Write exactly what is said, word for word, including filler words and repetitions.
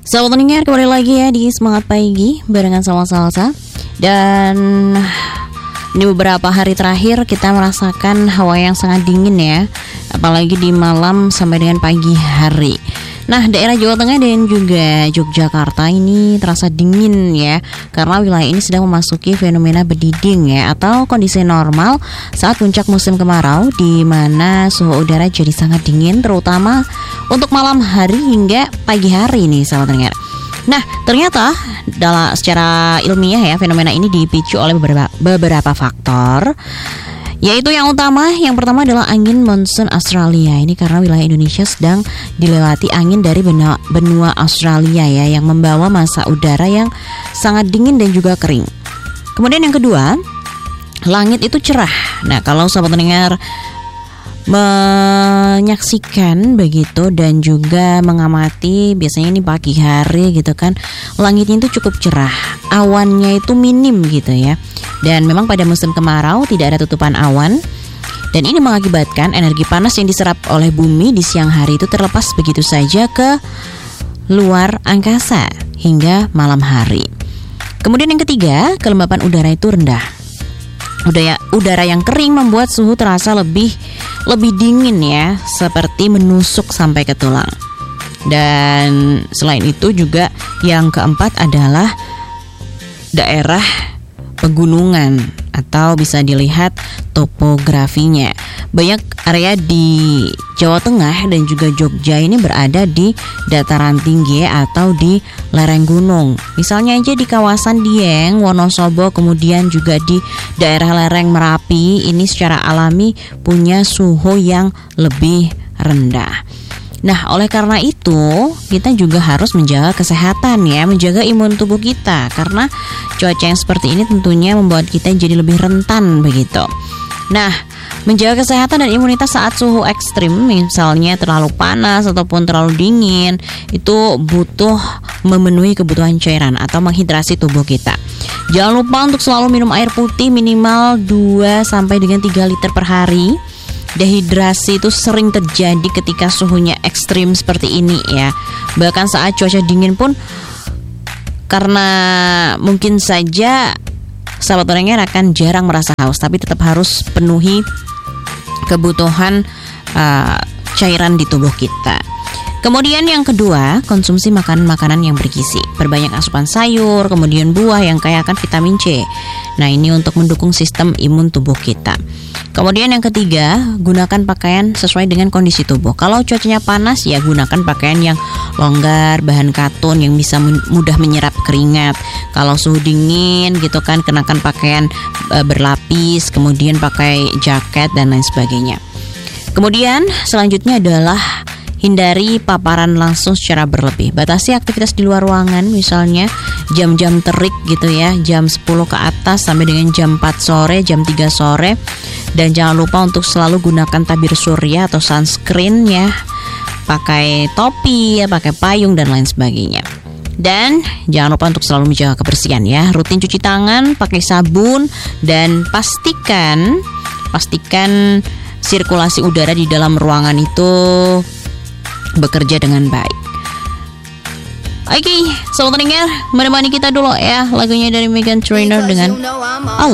Selamat mendengar kembali lagi ya di Semangat Pagi barengan sama Salsa. Dan ini beberapa hari terakhir kita merasakan hawa yang sangat dingin ya, apalagi di malam sampai dengan pagi hari. Nah, daerah Jawa Tengah dan juga Yogyakarta ini terasa dingin ya, karena wilayah ini sedang memasuki fenomena berdiding ya, atau kondisi normal saat puncak musim kemarau, di mana suhu udara jadi sangat dingin, terutama untuk malam hari hingga pagi hari nih, sahabat pendengar. Nah, ternyata dalam secara ilmiah ya, fenomena ini dipicu oleh beberapa, beberapa faktor. Yaitu yang utama, yang pertama adalah angin monsun Australia. Ini karena wilayah Indonesia sedang dilewati angin dari benua, benua Australia ya, yang membawa massa udara yang sangat dingin dan juga kering. Kemudian yang kedua, langit itu cerah. Nah, kalau sahabat pendengar menyaksikan begitu dan juga mengamati, biasanya ini pagi hari gitu kan, langitnya itu cukup cerah, awannya itu minim gitu ya. Dan memang pada musim kemarau tidak ada tutupan awan, dan ini mengakibatkan energi panas yang diserap oleh bumi di siang hari itu terlepas begitu saja ke luar angkasa hingga malam hari. Kemudian yang ketiga, kelembapan udara itu rendah. Udara, udara yang kering membuat suhu terasa lebih lebih dingin ya, seperti menusuk sampai ke tulang. Dan selain itu juga yang keempat adalah daerah pegunungan atau bisa dilihat topografinya. Banyak area di Jawa Tengah dan juga Jogja ini berada di dataran tinggi atau di lereng gunung. Misalnya aja di kawasan Dieng, Wonosobo, kemudian juga di daerah lereng Merapi, ini secara alami punya suhu yang lebih rendah. Nah, oleh karena itu kita juga harus menjaga kesehatan ya, menjaga imun tubuh kita, karena cuaca yang seperti ini tentunya membuat kita jadi lebih rentan begitu. Nah, menjaga kesehatan dan imunitas saat suhu ekstrim, misalnya terlalu panas ataupun terlalu dingin, itu butuh memenuhi kebutuhan cairan atau menghidrasi tubuh kita. Jangan lupa untuk selalu minum air putih minimal dua sampai dengan tiga liter per hari. Dehidrasi itu sering terjadi ketika suhunya ekstrim seperti ini ya. Bahkan saat cuaca dingin pun, karena mungkin saja sahabat pendengar akan jarang merasa haus, tapi tetap harus penuhi kebutuhan uh, cairan di tubuh kita. Kemudian yang kedua, konsumsi makanan-makanan yang bergizi. Perbanyak asupan sayur, kemudian buah yang kaya akan vitamin C. Nah, ini untuk mendukung sistem imun tubuh kita. Kemudian yang ketiga, gunakan pakaian sesuai dengan kondisi tubuh. Kalau cuacanya panas, ya gunakan pakaian yang longgar, bahan katun yang bisa mudah menyerap keringat. Kalau suhu dingin gitu kan, kenakan pakaian e, berlapis, kemudian pakai jaket dan lain sebagainya. Kemudian selanjutnya adalah hindari paparan langsung secara berlebih. Batasi aktivitas di luar ruangan, misalnya jam-jam terik gitu ya, jam sepuluh ke atas sampai dengan jam empat sore, jam tiga sore. Dan jangan lupa untuk selalu gunakan tabir surya atau sunscreen ya, pakai topi ya, pakai payung dan lain sebagainya. Dan jangan lupa untuk selalu menjaga kebersihan ya, rutin cuci tangan, pakai sabun, dan pastikan pastikan sirkulasi udara di dalam ruangan itu bekerja dengan baik. Oke, okay, sobat pendengar, menemani kita dulu ya, lagunya dari Meghan Trainor dengan Allah.